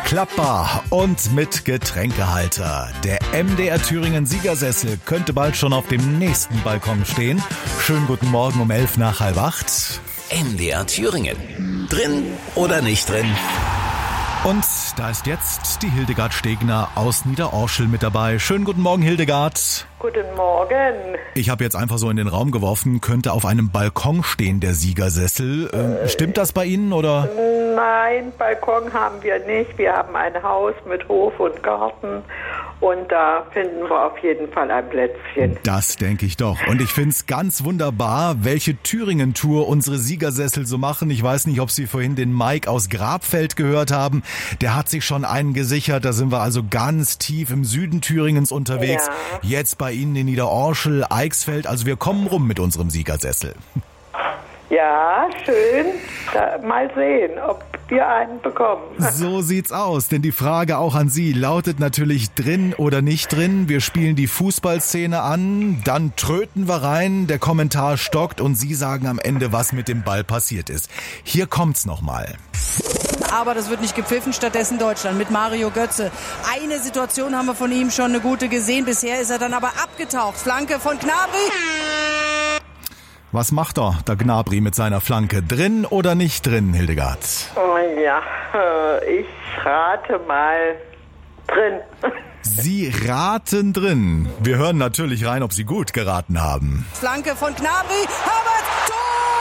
klappbar und mit Getränkehalter. Der MDR Thüringen Siegersessel könnte bald schon auf dem nächsten Balkon stehen. Schönen guten Morgen um 7:11. MDR Thüringen. Drin oder nicht drin? Und da ist jetzt die Hildegard Stegner aus Niederorschel mit dabei. Schönen guten Morgen, Hildegard. Guten Morgen. Ich habe jetzt einfach so in den Raum geworfen, könnte auf einem Balkon stehen, der Siegersessel. Stimmt das bei Ihnen, oder? Nein, Balkon haben wir nicht. Wir haben ein Haus mit Hof und Garten und da finden wir auf jeden Fall ein Plätzchen. Das denke ich doch. Und ich finde es ganz wunderbar, welche Thüringen-Tour unsere Siegersessel so machen. Ich weiß nicht, ob Sie vorhin den Mike aus Grabfeld gehört haben. Der hat sich schon einen gesichert. Da sind wir also ganz tief im Süden Thüringens unterwegs. Ja. Jetzt bei Ihnen in Niederorschel, Eichsfeld. Also wir kommen rum mit unserem Siegersessel. Ja, schön. Mal sehen, ob wir einen bekommen. So sieht's aus, denn die Frage auch an Sie lautet natürlich drin oder nicht drin. Wir spielen die Fußballszene an, dann tröten wir rein, der Kommentar stockt und Sie sagen am Ende, was mit dem Ball passiert ist. Hier kommt's nochmal. Aber das wird nicht gepfiffen, stattdessen Deutschland mit Mario Götze. Eine Situation haben wir von ihm schon eine gute gesehen, bisher ist er dann aber abgetaucht. Flanke von Gnabry. Was macht der Gnabry mit seiner Flanke? Drin oder nicht drin, Hildegard? Ja, ich rate mal drin. Sie raten drin. Wir hören natürlich rein, ob Sie gut geraten haben. Flanke von Gnabry. Havertz. Tor!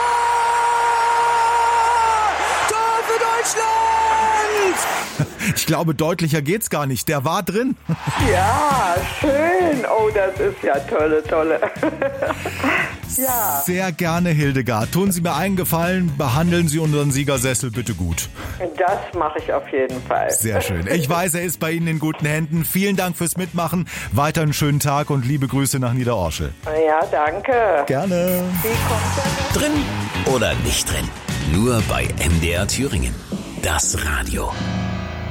Tor für Deutschland! Ich glaube, deutlicher geht's gar nicht. Der war drin. Ja, schön. Oh, das ist ja tolle. Ja. Sehr gerne, Hildegard. Tun Sie mir einen Gefallen, behandeln Sie unseren Siegersessel bitte gut. Das mache ich auf jeden Fall. Sehr schön. Ich weiß, er ist bei Ihnen in guten Händen. Vielen Dank fürs Mitmachen. Weiter einen schönen Tag und liebe Grüße nach Niederorschel. Ja, danke. Gerne. Wie kommt Drin oder nicht drin? Nur bei MDR Thüringen. Das Radio.